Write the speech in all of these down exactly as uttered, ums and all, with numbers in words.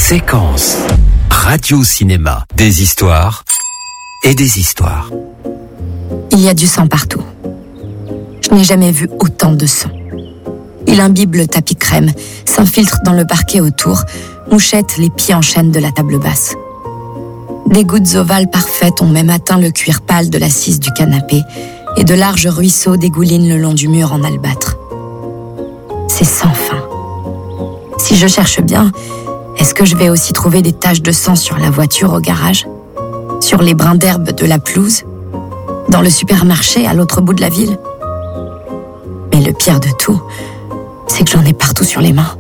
Séquence radio-cinéma, des histoires et des histoires. Il y a du sang partout. Je n'ai jamais vu autant de sang. Il imbibe le tapis crème, s'infiltre dans le parquet autour, mouchette les pieds en chaîne de la table basse. Des gouttes ovales parfaites ont même atteint le cuir pâle de l'assise du canapé et de larges ruisseaux dégoulinent le long du mur en albâtre. C'est sans fin. Si je cherche bien, est-ce que je vais aussi trouver des taches de sang sur la voiture au garage? Sur les brins d'herbe de la pelouse? Dans le supermarché à l'autre bout de la ville? Mais le pire de tout, c'est que j'en ai partout sur les mains.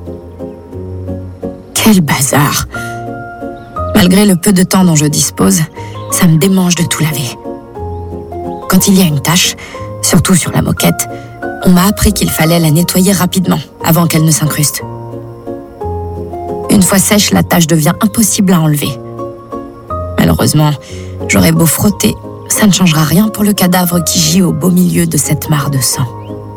Quel bazar! Malgré le peu de temps dont je dispose, ça me démange de tout laver. Quand il y a une tache, surtout sur la moquette, on m'a appris qu'il fallait la nettoyer rapidement, avant qu'elle ne s'incruste. Une fois sèche, la tache devient impossible à enlever. Malheureusement, j'aurais beau frotter, ça ne changera rien pour le cadavre qui gît au beau milieu de cette mare de sang.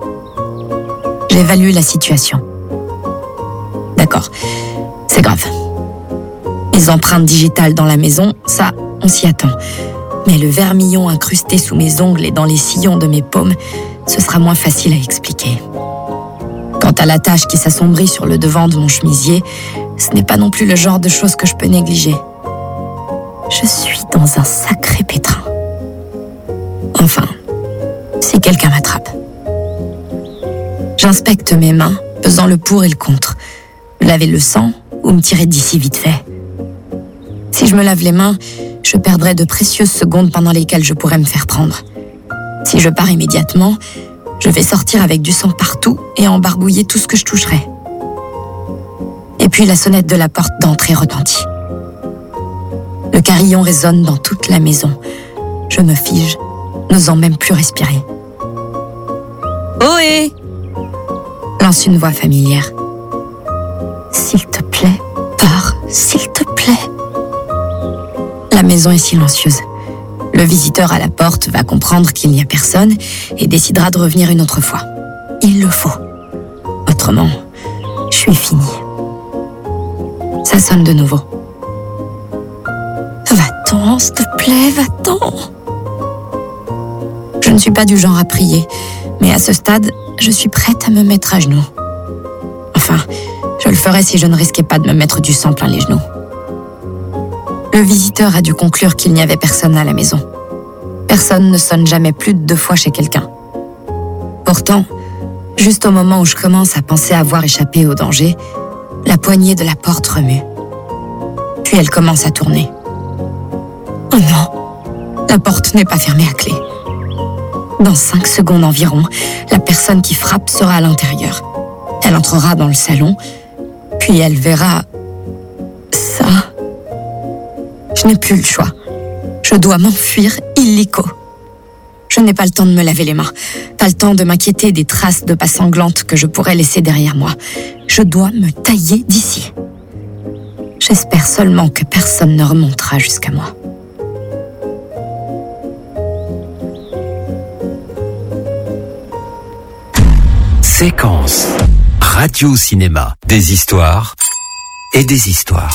J'évalue la situation. D'accord, c'est grave. Les empreintes digitales dans la maison, ça, on s'y attend. Mais le vermillon incrusté sous mes ongles et dans les sillons de mes paumes, ce sera moins facile à expliquer. Quant à la tache qui s'assombrit sur le devant de mon chemisier, ce n'est pas non plus le genre de choses que je peux négliger. Je suis dans un sacré pétrin. Enfin, si quelqu'un m'attrape. J'inspecte mes mains, pesant le pour et le contre. Laver le sang ou me tirer d'ici vite fait. Si je me lave les mains, je perdrai de précieuses secondes pendant lesquelles je pourrais me faire prendre. Si je pars immédiatement, je vais sortir avec du sang partout et embarbouiller tout ce que je toucherai. Et puis la sonnette de la porte d'entrée retentit. Le carillon résonne dans toute la maison. Je me fige, n'osant même plus respirer. « Ohé !» lance une voix familière. « S'il te plaît, pars, s'il te plaît !» La maison est silencieuse. Le visiteur à la porte va comprendre qu'il n'y a personne et décidera de revenir une autre fois. Il le faut. Autrement, je suis finie. Ça sonne de nouveau. Va-t'en, s'il te plaît, va-t'en. Je ne suis pas du genre à prier, mais à ce stade, je suis prête à me mettre à genoux. Enfin, je le ferais si je ne risquais pas de me mettre du sang plein les genoux. Le visiteur a dû conclure qu'il n'y avait personne à la maison. Personne ne sonne jamais plus de deux fois chez quelqu'un. Pourtant, juste au moment où je commence à penser avoir échappé au danger, la poignée de la porte remue. Puis elle commence à tourner. Oh non, la porte n'est pas fermée à clé. Dans cinq secondes environ, la personne qui frappe sera à l'intérieur. Elle entrera dans le salon, puis elle verra ça. Je n'ai plus le choix. Je dois m'enfuir illico. Je n'ai pas le temps de me laver les mains, pas le temps de m'inquiéter des traces de pas sanglantes que je pourrais laisser derrière moi. Je dois me tailler d'ici. J'espère seulement que personne ne remontera jusqu'à moi. Séquence radio-cinéma, des histoires et des histoires.